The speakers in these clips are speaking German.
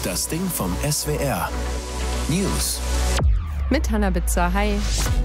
Das Ding vom SWR. News. Mit Hannah Bitzer. Hi.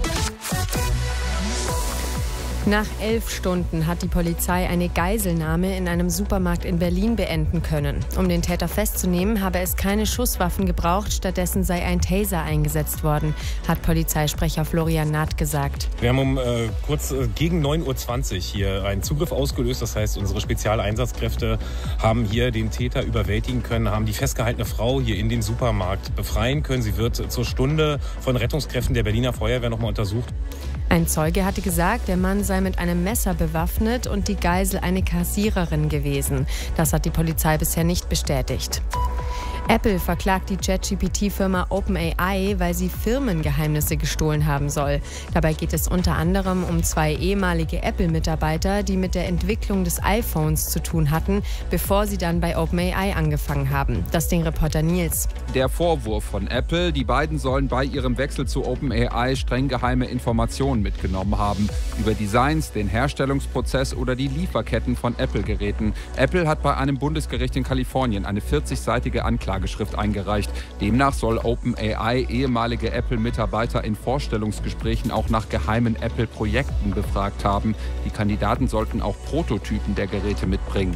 Nach 11 Stunden hat die Polizei eine Geiselnahme in einem Supermarkt in Berlin beenden können. Um den Täter festzunehmen, habe es keine Schusswaffen gebraucht, stattdessen sei ein Taser eingesetzt worden, hat Polizeisprecher Florian Naht gesagt. Wir haben kurz gegen 9:20 Uhr hier einen Zugriff ausgelöst. Das heißt, unsere Spezialeinsatzkräfte haben hier den Täter überwältigen können, haben die festgehaltene Frau hier in den Supermarkt befreien können. Sie wird zur Stunde von Rettungskräften der Berliner Feuerwehr nochmal untersucht. Ein Zeuge hatte gesagt, der Mann sei mit einem Messer bewaffnet und die Geisel eine Kassiererin gewesen. Das hat die Polizei bisher nicht bestätigt. Apple verklagt die ChatGPT-Firma OpenAI, weil sie Firmengeheimnisse gestohlen haben soll. Dabei geht es unter anderem um 2 ehemalige Apple-Mitarbeiter, die mit der Entwicklung des iPhones zu tun hatten, bevor sie dann bei OpenAI angefangen haben. Das Ding-Reporter Nils. Der Vorwurf von Apple, die beiden sollen bei ihrem Wechsel zu OpenAI streng geheime Informationen mitgenommen haben. Über Designs, den Herstellungsprozess oder die Lieferketten von Apple-Geräten. Apple hat bei einem Bundesgericht in Kalifornien eine 40-seitige Anklageschrift eingereicht. Demnach soll OpenAI ehemalige Apple-Mitarbeiter in Vorstellungsgesprächen auch nach geheimen Apple-Projekten befragt haben. Die Kandidaten sollten auch Prototypen der Geräte mitbringen.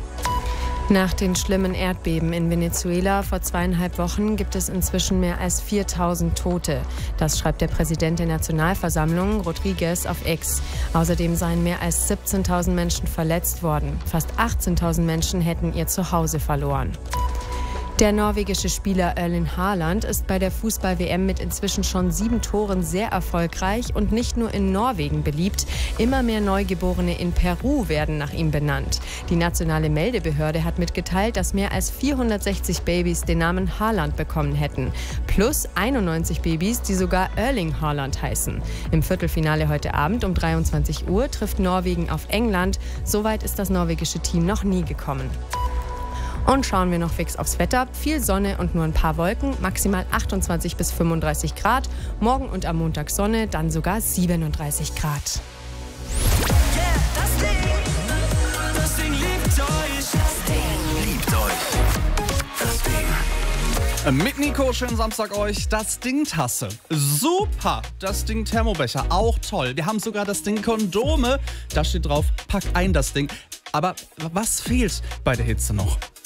Nach den schlimmen Erdbeben in Venezuela vor 2,5 Wochen gibt es inzwischen mehr als 4.000 Tote. Das schreibt der Präsident der Nationalversammlung, Rodriguez, auf X. Außerdem seien mehr als 17.000 Menschen verletzt worden. Fast 18.000 Menschen hätten ihr Zuhause verloren. Der norwegische Spieler Erling Haaland ist bei der Fußball-WM mit inzwischen schon 7 Toren sehr erfolgreich und nicht nur in Norwegen beliebt. Immer mehr Neugeborene in Peru werden nach ihm benannt. Die nationale Meldebehörde hat mitgeteilt, dass mehr als 460 Babys den Namen Haaland bekommen hätten. Plus 91 Babys, die sogar Erling Haaland heißen. Im Viertelfinale heute Abend um 23 Uhr trifft Norwegen auf England. Soweit ist das norwegische Team noch nie gekommen. Und schauen wir noch fix aufs Wetter. Viel Sonne und nur ein paar Wolken, maximal 28 bis 35 Grad. Morgen und am Montag Sonne, dann sogar 37 Grad. Yeah, das Ding liebt euch. Das Ding liebt euch. Das Ding. Mit Nico, schönen Samstag euch. Das Ding Tasse. Super. Das Ding Thermobechler. Auch toll. Wir haben sogar das Ding Kondome. Da steht drauf, pack ein das Ding. Aber was fehlt bei der Hitze noch?